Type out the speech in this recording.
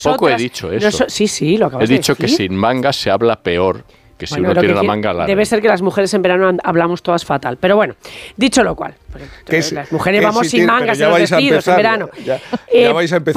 Tampoco he dicho eso. Sí, lo acabas de decir. He dicho que sin mangas se habla peor que si uno tiene la manga larga. Debe ser que las mujeres en verano hablamos todas fatal. Pero bueno, dicho lo cual, las mujeres vamos sin mangas en los vestidos en verano. Ya vais a empezar.